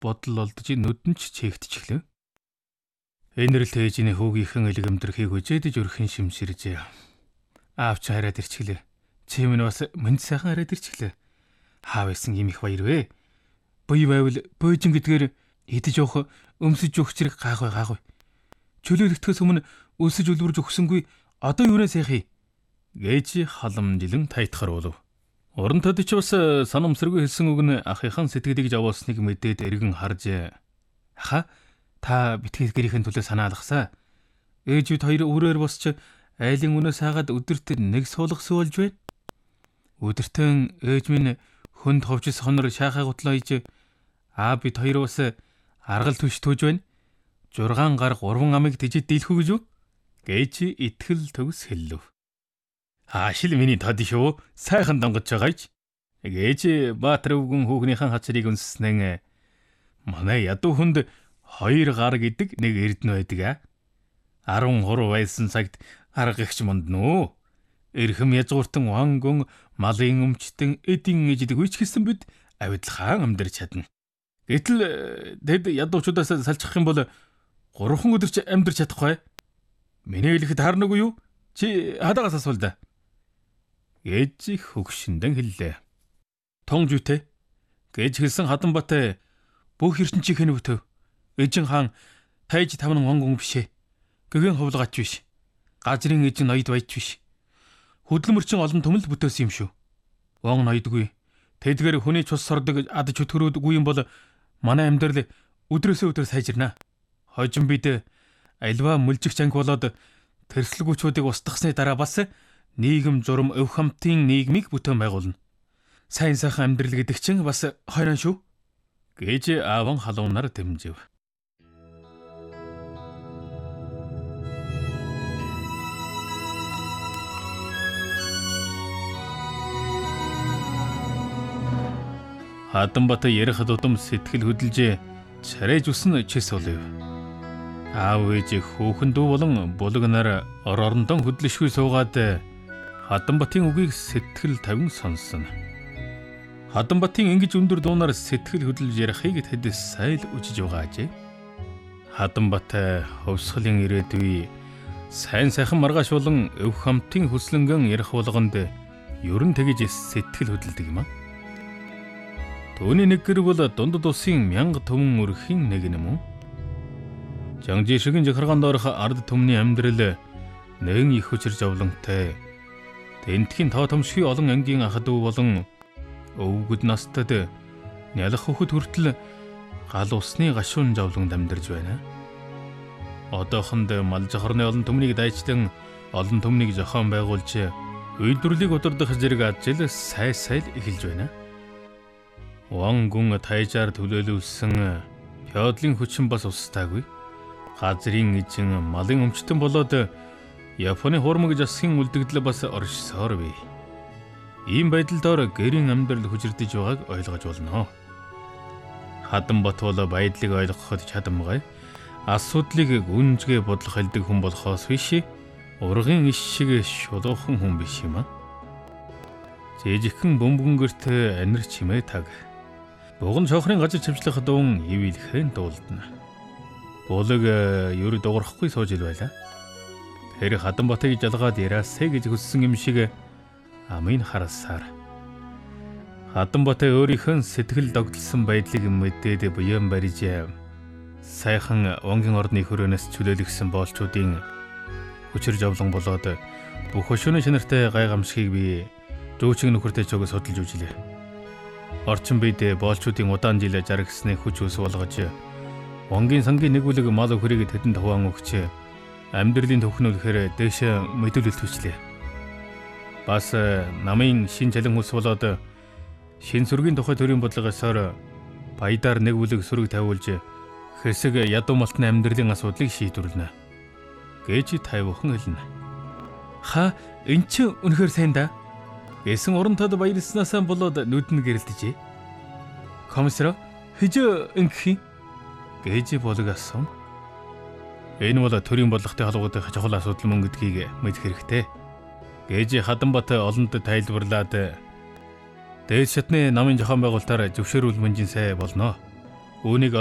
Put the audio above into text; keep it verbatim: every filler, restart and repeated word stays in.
бодол олдож нүдэн ч чээгтчихлээ. Энэрл тээжний хүүгийнхэн элгэмдэрхийг үжээдэж өрхөн шимширжээ. Аавч хараад ирчихлээ. Чи минь бас мэд сайхан хараад ирчихлээ. Хаав байсан юм их баяр вэ? Буй байвал бөөжин гэдгээр идэж явах өмсөж өгч зэрэг гайхав гайхав. Чөлөөлөгдөхөөс өмнө өлсөж үлбэрж өгсөнгүй одоо юунаа сайхий гэж халамжилан тайтахар болов. Оронтод ч бас санамсаргүй хэлсэн үг нь ахыхан сэтгэлийг жавуулсныг мэдээд эргэн харж аха та битгий гэрийн төлөө санаа алгасаа. Ээжүүд хоёр өрөөр босч айлын өнөөс хаагаад өдөрт нэг суулгас болж байна. Өдөртөн ээж минь хүнд ховжис хонор шаахаа гутлаа иж аа бид хоёр бас аргал түш төөж байна. Жургаан гар гурван амыг тэжид дийлхүү гэж үү? Гэж итгэл төгс хэллэв. Аашил миний тод шүү. Сайхан донгож байгаа ч. Гэж Баатар өвгөн хүүхнийхэн хацрыг өнсснэн манай ядуу хүнд хоёр гар гэдэг нэг эрдэнэ байдаг а. арван гурав байсан цагт арга гихч манднуу. Эрхэм язгууртан вангон малын өмчтөн эдийн ээждэг үеч гэсэн бид авидлахаан амьдарч чадна. Гэтэл тэд ядуучудаас салчих юм бол гурван өдөр ч амьдарч чадахгүй. Миний хэлэхэд харнагүй юу? Чи хадагаас асуул да. Гэж хөгшөндөн хэллээ. Тонж үтэ гэж хэлсэн Хатанбатай бүх ертөнцийн хэн өвтөв. Эжин хаан тайж таван вангон бишээ. Гэгэн ховлгаач биш. Газрын эжин ноёд баяж биш. Хөдөлмөрчин олон төмөл бүтээсэн юм шүү. Вон ноёдгүй. Тэдгээр хүний цус сордог ад чөтгөрөөдгүй юм бол манай амьдрал өдрөөсөө өдөр сайжирна. Хожим бид альва мүлжигч анги болоод тэрслэгүүчүүдийг устгахсны дараа бас нийгэм журам өв хамтын нийгмийг бүтээн байгуулна. Сайн сайхан амьдрал гэдэг чинь бас хойрон шүү. Гэж ааван халуунаар дэмжив. Хатанбатай ярих дудам сэтгэл хөдлөж царайж усан чис олив. Аав ээж хүүхэн дүү болон булгнаар ор орондон хөдлөшгүй суугаад Хатанбатын үгийг сэтгэл тавин сонссон. Хатанбатын ингэж өндөр дуунаар сэтгэл хөдлөж ярихыг тэд сайл үжиж байгаа ажээ. Хатанбатай ховсгалын ирээдүй сайн сайхан маргааш болон өв хамтын хөслөнгөн ярих болгонд ерөн тэгж сэтгэл хөдөлдөг юм а. Төвний нэг гэр бол дундад усын мянга төмөн өрхийн нэг юм уу? Жанжи шигэн жахаргаанд орох ард төмний амьдрал нэгэн их хүчээр зовлонтой. Тэнтхийн тоо томшгүй олон ангийн ах дүү болон өвгөд настад нялх хөхөд хүртэл гал усны гашуун зовлонд амьдарч байна. Одоохонд мал жахарны олон төмнийг дайчдан олон төмнийг зохион байгуулж үйлдвэрлэлийг удирдах зэрэг ажил сай сайл эхэлж байна. Вангун тайжаар төлөөлүүлсэн феодлын хүчин бас устдаагүй. Газрын эзэн малын өмчтөн болоод Японы хуурмаг засгийн үлдэгдэл бас оршсоор бий. Ийм байдал доор гэрийн амьдрал хүчирдэж байгааг ойлгож болно. Хатанбат бол байдлыг ойлгоход чадамгай. Асуудлыг гүнзгий бодлох хэлдэг хүн болохоос биш. Ургын иш шиг шулуухан хүн биш юм а. Жижигхэн бөмбөнгөрт анир чимээ таг. Буган цохрын газар чивчлэх дуун ивэлхэн дуулдана. Булаг ер дуурахгүй сууж ил байла. Тэр Хатанбатыг жалгаад яраасэ гэж хүссэн юм шиг амын харасаар. Хатанбатай өөрийнх нь сэтгэл догтлсон байдлыг мэдээд буян барьж сайхан вангийн ордны хөрөөнөөс чөлөөлөгсөн боолчуудын хүчээр зовлон болоод бүх хөшөөний шинэртэй гайхамшигыг би дүүчин нөхөртэй цогц судалж үжилээ. Орчин бид боолчуудын удаан жил жаргасны хүч ус болгож вангийн сангийн нэгүлэг мал өхрийг тэдэнд хуваан өгч амьдралын төвхнөлөөр дэше мэдүүлэлт хүчлээ. Бас намын шин чалин хүс болоод шин сүргийн тухай төрийн бодлогосоор баядаар нэгүлэг сүрэг тавиулж хэсэг ядуу малтны амьдралын асуудлыг шийдвэрлэнэ. Гэж тайвхан хэлнэ. Ха эн чи үнэхээр сайн да. Гэсэн урамтад баярлснасаа болоод нүд нь гэрэлтэжээ. Комиссар хэж ингэх гэж болог асуув. Энэ бол төрийн бодлоготой холбоотой чухал асуудал мөн гэдгийг мэдэх хэрэгтэй. Гэж Хатанбатай олонд тайлбарлаад дээд шатны намын зохион байгуулалтаар зөвшөөрөл мөнжин сай болно Үүнийг